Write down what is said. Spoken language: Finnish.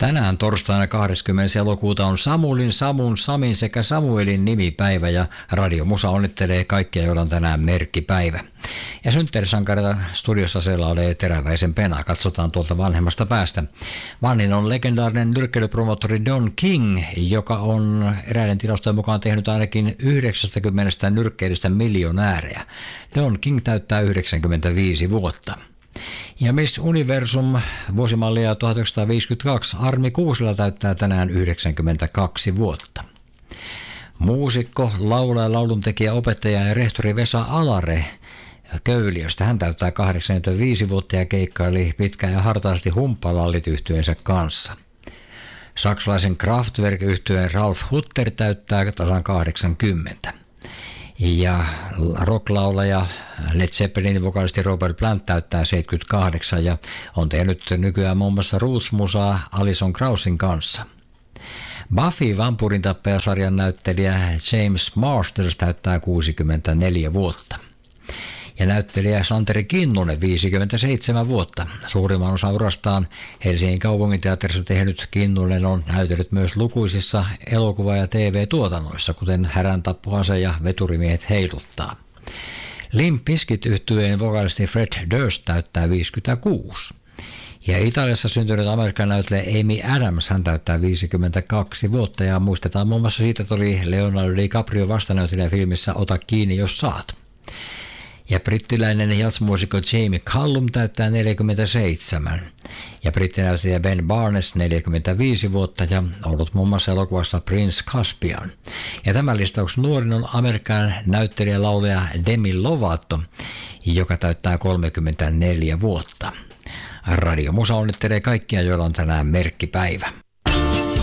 Tänään torstaina 20. elokuuta on Samulin, Samun, Samin sekä Samuelin nimipäivä ja Radio Musa onnittelee kaikkia, joilla on tänään merkkipäivä. Ja synttärisankareita studiossa selailee Teräväisen Pena. Katsotaan tuolta vanhemmasta päästä. Vanhin on legendaarinen nyrkkeilypromoottori Don King, joka on eräiden tilastojen mukaan tehnyt ainakin 90 nyrkkeilistä miljonäärejä. Don King täyttää 95 vuotta. Ja Miss Universum vuosimallia 1952 Armi Kuusela täyttää tänään 92 vuotta. Muusikko, laulaja, lauluntekijä, opettaja ja rehtori Vesa Alare Köyliöstä. Hän täyttää 85 vuotta ja keikkaili pitkään ja hartaasti Humppalallit-yhtyeensä kanssa. Saksalaisen Kraftwerk-yhtyeen Ralf Hutter täyttää tasan 80. Ja rocklaulaja Led Zeppelinin vokalisti Robert Plant täyttää 78 ja on tehnyt nykyään muun muassa Roots-musaa Alison Krausin kanssa. Buffy vampurintappajasarjan näyttelijä James Marsters täyttää 64 vuotta. Ja näyttelijä Santeri Kinnunen 57 vuotta. Suurimman osa urastaan Helsingin kaupunginteatterissa tehnyt Kinnunen on näytellyt myös lukuisissa elokuva- ja TV-tuotannoissa, kuten Härän tappuase ja Veturimiehet heiluttaa. Limp Bizkit-yhtyeen vokalisti Fred Durst täyttää 56. Ja Italiassa syntynyt Amerikan näyttelijä Amy Adams, hän täyttää 52 vuotta ja muistetaan muun muassa siitä, että oli Leonardo DiCaprio vastanäyttelijä filmissä Ota kiinni, jos saat. Ja brittiläinen jazzmuusikko Jamie Cullum täyttää 47. Ja brittinäyttelijä Ben Barnes 45 vuotta ja ollut muun muassa elokuvassa Prince Caspian. Ja tämän listauksen nuorin on Amerikan näyttelijä laulaja Demi Lovato, joka täyttää 34 vuotta. Radio Musa onnittelee kaikkia, joilla on tänään merkkipäivä.